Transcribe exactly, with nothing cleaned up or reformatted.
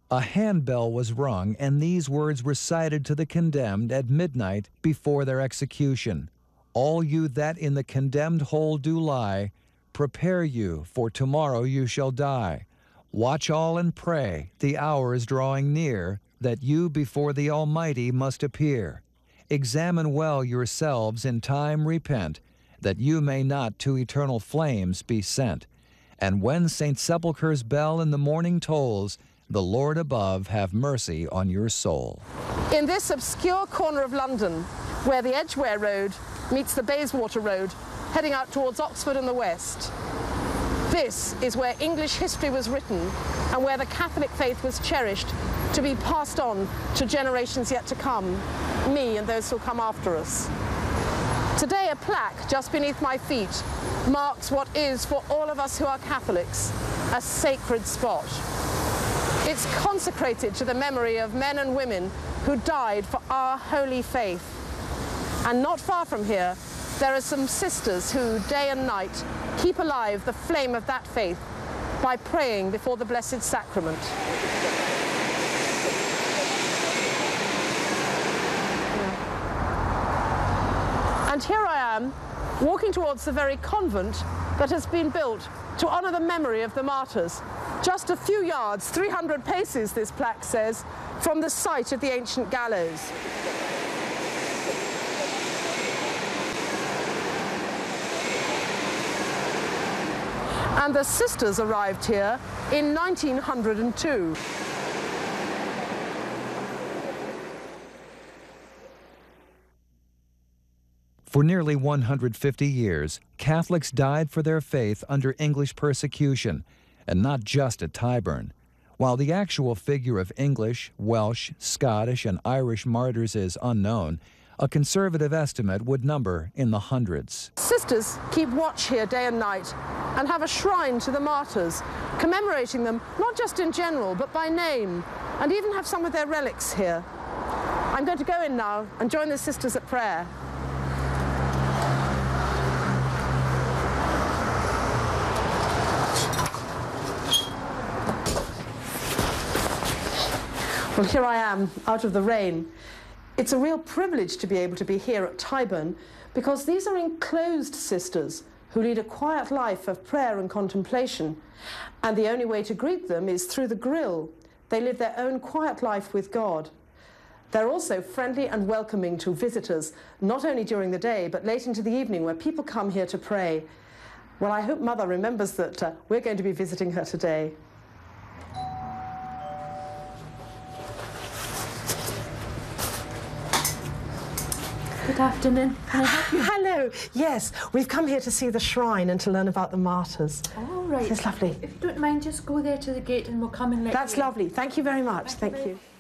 A handbell was rung, and these words recited to the condemned at midnight before their execution. All you that in the condemned hole do lie, prepare you, for tomorrow you shall die. Watch all and pray, the hour is drawing near, that you before the Almighty must appear. Examine well yourselves, in time repent, that you may not to eternal flames be sent. And when Saint Sepulchre's bell in the morning tolls, the Lord above have mercy on your soul. In this obscure corner of London, where the Edgware Road meets the Bayswater Road, heading out towards Oxford and the West, this is where English history was written and where the Catholic faith was cherished to be passed on to generations yet to come, me and those who'll come after us. Today, a plaque just beneath my feet marks what is, for all of us who are Catholics, a sacred spot. It's consecrated to the memory of men and women who died for our holy faith. And not far from here, there are some sisters who, day and night, keep alive the flame of that faith by praying before the Blessed Sacrament. And here I am, walking towards the very convent that has been built to honor the memory of the martyrs. Just a few yards, three hundred paces, this plaque says, from the site of the ancient gallows. And the sisters arrived here in nineteen oh two. For nearly one hundred fifty years, Catholics died for their faith under English persecution, and not just at Tyburn. While the actual figure of English, Welsh, Scottish, and Irish martyrs is unknown, a conservative estimate would number in the hundreds. Sisters keep watch here day and night and have a shrine to the martyrs, commemorating them not just in general, but by name, and even have some of their relics here. I'm going to go in now and join the sisters at prayer. Well, here I am, out of the rain. It's a real privilege to be able to be here at Tyburn, because these are enclosed sisters who lead a quiet life of prayer and contemplation. And the only way to greet them is through the grill. They live their own quiet life with God. They're also friendly and welcoming to visitors, not only during the day, but late into the evening, where people come here to pray. Well, I hope Mother remembers that uh, we're going to be visiting her today. Good afternoon. Can I help you? Hello. Yes, we've come here to see the shrine and to learn about the martyrs. All right. It's lovely. If you don't mind, just go there to the gate and we'll come and let you in. That's lovely. Thank you very much. Thank you.